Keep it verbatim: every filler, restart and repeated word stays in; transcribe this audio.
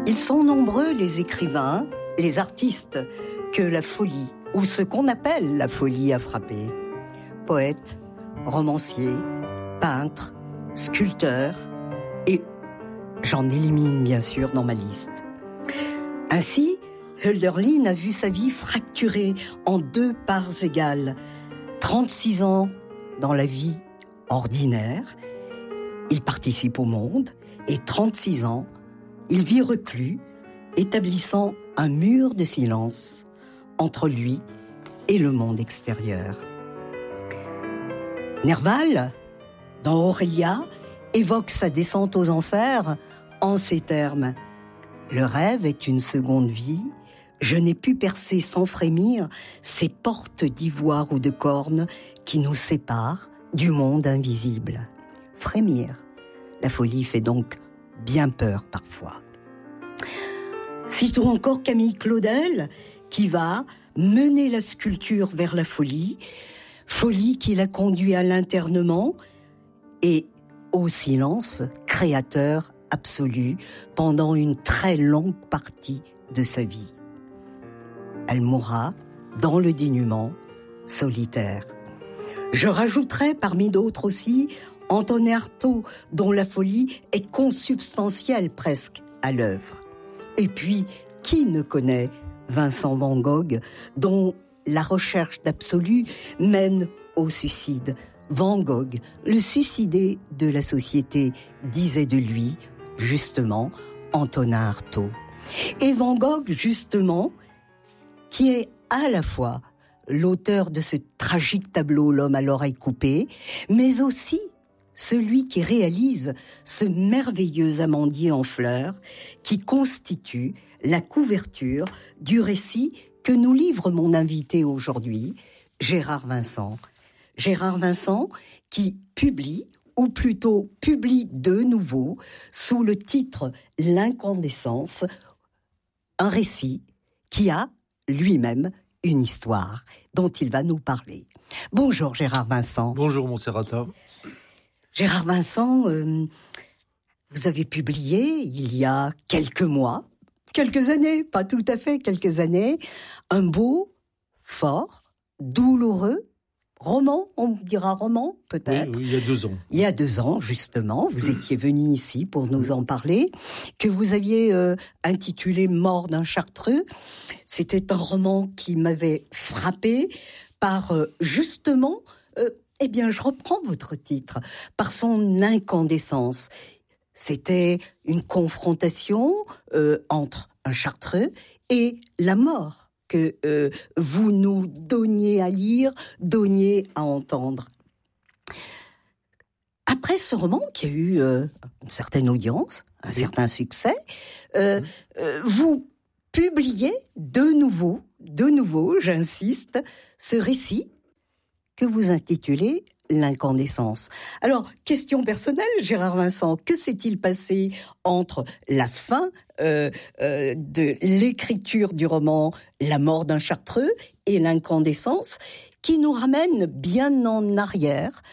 Ils sont nombreux les écrivains, les artistes, que la folie, ou ce qu'on appelle la folie, a frappé. Poètes, romanciers, peintres, sculpteurs, et j'en élimine bien sûr dans ma liste. Ainsi, Hölderlin a vu sa vie fracturée en deux parts égales. trente-six ans dans la vie ordinaire, il participe au monde, et trente-six ans, il vit reclus, établissant un mur de silence entre lui et le monde extérieur. Nerval, dans Aurélia, évoque sa descente aux enfers en ces termes. Le rêve est une seconde vie, je n'ai pu percer sans frémir ces portes d'ivoire ou de corne qui nous séparent du monde invisible. Frémir, la folie fait donc bien peur parfois. Citons encore Camille Claudel, qui va mener la sculpture vers la folie, folie qui l'a conduit à l'internement et au silence créateur absolu pendant une très longue partie de sa vie. Elle mourra dans le dénuement, solitaire. Je rajouterai parmi d'autres aussi Antonin Artaud, dont la folie est consubstantielle presque à l'œuvre. Et puis, qui ne connaît Vincent van Gogh, dont la recherche d'absolu mène au suicide. Van Gogh, le suicidé de la société, disait de lui, justement, Antonin Artaud. Et Van Gogh, justement, qui est à la fois l'auteur de ce tragique tableau « L'homme à l'oreille coupée », mais aussi celui qui réalise ce merveilleux amandier en fleurs qui constitue la couverture du récit que nous livre mon invité aujourd'hui, Gérard Vincent. Gérard Vincent qui publie, ou plutôt publie de nouveau, sous le titre « L'incandescence », un récit qui a lui-même une histoire dont il va nous parler. Bonjour Gérard Vincent. Bonjour Monserrata. Gérard Vincent, euh, vous avez publié il y a quelques mois, quelques années, pas tout à fait, quelques années, un beau, fort, douloureux roman, on dira roman peut-être. Oui, oui, il y a deux ans. Il y a deux ans, justement, vous étiez venu ici pour nous en parler, que vous aviez euh, intitulé « Mort d'un Chartreux ». C'était un roman qui m'avait frappé par, euh, justement, euh, eh bien, je reprends votre titre, par son incandescence. C'était une confrontation euh, entre un Chartreux et la mort que euh, vous nous donniez à lire, donniez à entendre. Après ce roman, qui a eu euh, une certaine audience, un oui. certain succès, euh, mmh. euh, vous publiez de nouveau, de nouveau, j'insiste, ce récit que vous intitulez « L'incandescence ». Alors, question personnelle, Gérard Vincent, que s'est-il passé entre la fin euh, euh, de l'écriture du roman « La mort d'un Chartreux » et « L'incandescence » qui nous ramène bien en arrière